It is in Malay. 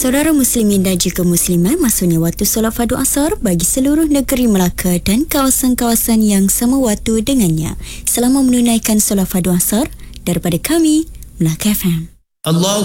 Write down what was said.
Saudara muslimin dan juga muslimat, maksudnya waktu solat fardu asar bagi seluruh negeri Melaka dan kawasan-kawasan yang sama waktu dengannya. Selamat menunaikan solat fardu asar daripada kami, Melaka FM. Allah